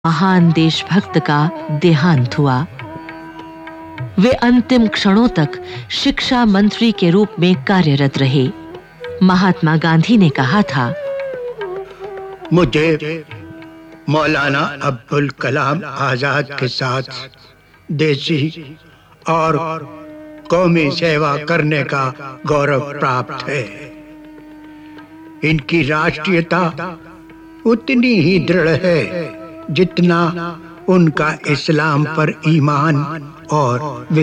महान देशभक्त का देहांत हुआ। वे अंतिम क्षणों तक शिक्षा मंत्री के रूप में कार्यरत रहे। महात्मा गांधी ने कहा था, मुझे मौलाना अब्दुल कलाम आजाद के साथ देशी और कौमी सेवा करने का गौरव प्राप्त है। इनकी राष्ट्रीयता उतनी ही दृढ़ है जितना उनका इस्लाम पर ईमान और